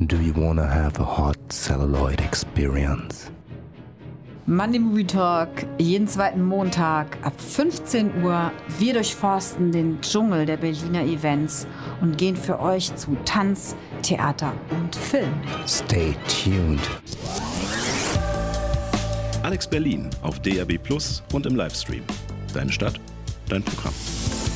Do you wanna have a hot celluloid experience? Monday Movie Talk, jeden zweiten Montag ab 15 Uhr. Wir durchforsten den Dschungel der Berliner Events und gehen für euch zu Tanz, Theater und Film. Stay tuned. Alex Berlin auf DRB Plus und im Livestream. Deine Stadt, dein Programm.